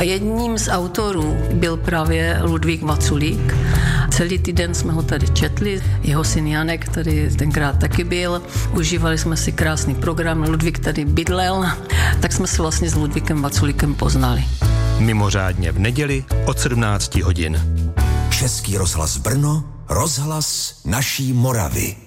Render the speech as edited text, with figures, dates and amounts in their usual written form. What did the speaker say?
Jedním z autorů byl právě Ludvík Vaculík. Celý týden jsme ho tady četli, jeho syn Janek tady tenkrát taky byl. Užívali jsme si krásný program, Ludvík tady bydlel, tak jsme se vlastně s Ludvíkem Vaculíkem poznali. Mimořádně v neděli od 17 hodin. Český rozhlas Brno, rozhlas naší Moravy.